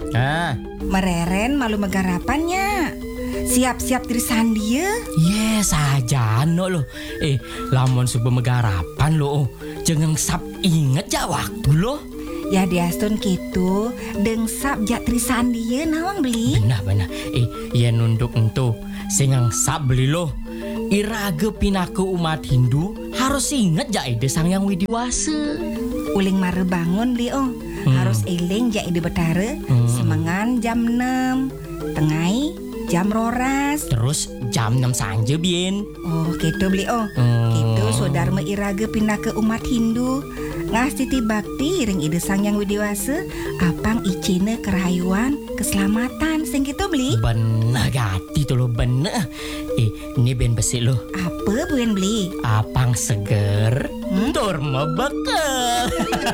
Ah, Mereren malu megarapannya. Siap-siap diri sandia. yes aja no lo. Lamun subuh megarapan lo. Jangan sap inget ja waktu lo. Ya diastun gitu, dengsap jak diri sandia nawang beli. Benar. Ya nunduk ento. Singang sap beli lo. Iraga pinaku umat Hindu harus inget ja ide sang yang widiwasa. Uling mare bangun beli harus eling jak ide betara. Semangan jam 6, tengai jam roras. Terus jam 6 sanje bien. Oh gitu beli Gitu saudara iraga pindah ke umat Hindu. Ngasih bakti ring ide sang yang widiwasa. Apang icine kerayuan keselamatan sing gitu beli. Bener gati tuh lo bener. Ini ben besi lo. Apa buen beli? Apang seger. Tur mebek.